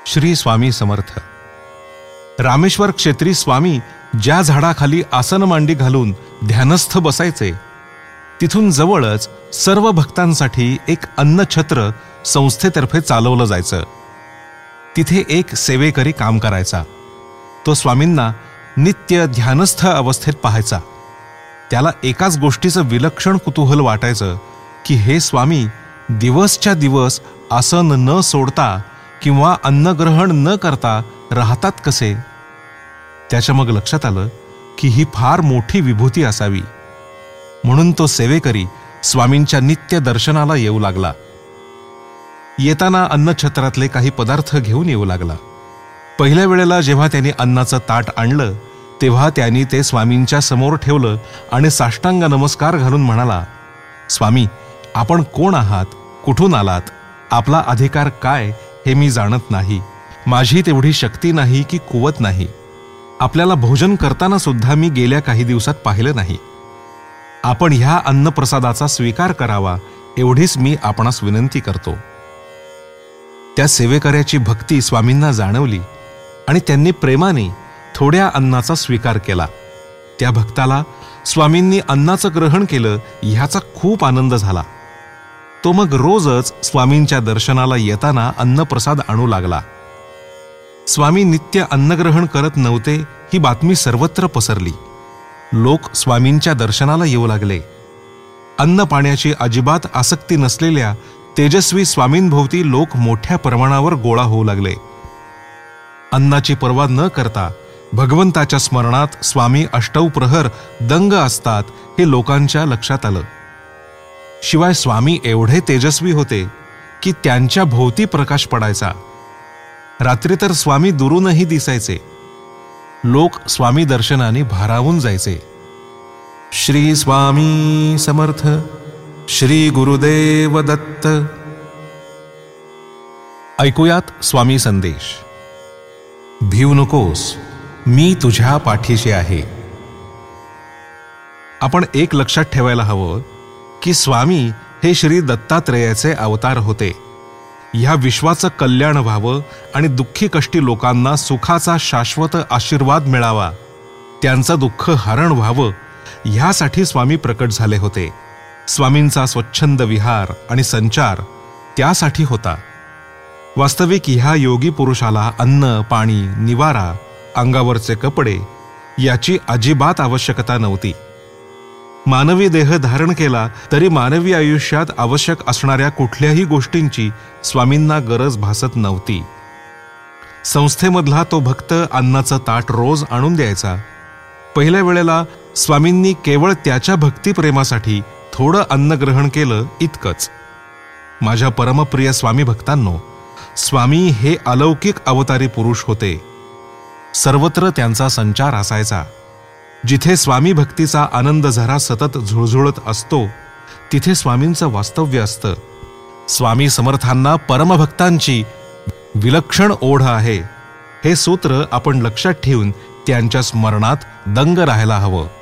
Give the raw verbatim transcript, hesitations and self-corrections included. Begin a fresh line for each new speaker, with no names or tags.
श्री स्वामी समर्थ. रामेश्वर क्षेत्री स्वामी ज्या झाडाखाली आसन मांडी घालून ध्यानस्थ बसायचे, तिथून जवळच सर्व भक्तांसाठी एक अन्नछत्र संस्थेतर्फे चालवलं जायचं. तिथे एक सेवेकरी काम करायचा. तो स्वामींना नित्य ध्यानस्थ अवस्थेत पाहायचा. त्याला एकाच गोष्टीचं विलक्षण कुतूहल वाटायचं की हे स्वामी दिवसच्या दिवस आसन न सोडता किंवा अन्नग्रहण न करता राहतात कसे. त्याच्या मग लक्षात आलं की ही फार मोठी विभूती असावी. म्हणून तो सेवेकरी स्वामींच्या नित्य दर्शनाला येऊ लागला. येताना अन्नछत्रातले काही पदार्थ घेऊन येऊ लागला. पहिल्या वेळेला जेव्हा त्यांनी अन्नाचं ताट आणलं तेव्हा त्यांनी ते स्वामींच्या समोर ठेवलं आणि साष्टांग नमस्कार घालून म्हणाला, स्वामी, आपण कोण आहात, कुठून आलात, आपला अधिकार काय हे मी जाणत नाही. माझी तेवढी शक्ती नाही की कुवत नाही. आपल्याला भोजन करताना सुद्धा मी गेल्या काही दिवसात पाहिलं नाही. आपण ह्या अन्नप्रसादाचा स्वीकार करावा एवढीच मी आपणास विनंती करतो. त्या सेवेकऱ्याची भक्ती स्वामींना जाणवली आणि त्यांनी प्रेमाने थोड्या अन्नाचा स्वीकार केला. त्या भक्ताला स्वामींनी अन्नाचं ग्रहण केलं ह्याचा खूप आनंद झाला. तो मग रोजच स्वामींच्या दर्शनाला येताना अन्नप्रसाद आणू लागला. स्वामी नित्य अन्नग्रहण करत नव्हते ही बातमी सर्वत्र पसरली. लोक स्वामींच्या दर्शनाला येऊ लागले. अन्न पाण्याची अजिबात आसक्ती नसलेल्या तेजस्वी स्वामींभोवती लोक मोठ्या प्रमाणावर गोळा होऊ लागले. अन्नाची पर्वा न करता भगवंताच्या स्मरणात स्वामी अष्टौ प्रहर दंग असतात हे लोकांच्या लक्षात आलं. शिवाय स्वामी एवढे तेजस्वी होते की त्यांच्या भोवती प्रकाश पडायचा. रात्री तर स्वामी दुरूनही दिसायचे. लोक स्वामी दर्शनाने भारावून जायचे. श्री स्वामी समर्थ. श्री गुरुदेव दत्त. ऐकूयात स्वामी संदेश. भिऊ नकोस, मी तुझ्या पाठीशी आहे. आपण एक लक्षात ठेवायला हवं की स्वामी हे श्री दत्तात्रेयाचे अवतार होते. ह्या विश्वाचं कल्याण व्हावं आणि दुःखी कष्टी लोकांना सुखाचा शाश्वत आशीर्वाद मिळावा, त्यांचं दुःख हरण व्हावं ह्यासाठी स्वामी प्रकट झाले होते. स्वामींचा स्वच्छंद विहार आणि संचार त्यासाठी होता. वास्तविक ह्या योगी पुरुषाला अन्न, पाणी, निवारा, अंगावरचे कपडे याची अजिबात आवश्यकता नव्हती. मानवी देह धारण केला तरी मानवी आयुष्यात आवश्यक असणाऱ्या कुठल्याही गोष्टींची स्वामींना गरज भासत नव्हती. संस्थेमधला तो भक्त अन्नाचं ताट रोज आणून द्यायचा. पहिल्या वेळेला स्वामींनी केवळ त्याच्या भक्तिप्रेमासाठी थोडं अन्न ग्रहण केलं इतकंच. माझ्या परमप्रिय स्वामी भक्तांनो, स्वामी हे अलौकिक अवतारी पुरुष होते. सर्वत्र त्यांचा संचार असायचा. जिथे स्वामी भक्तीचा आनंद झरा सतत झुळझुळत असतो तिथे स्वामींचं वास्तव्य असतं. स्वामी समर्थांना परमभक्तांची विलक्षण ओढ आहे हे सूत्र आपण लक्षात ठेवून त्यांच्या स्मरणात दंग राहायला हवं.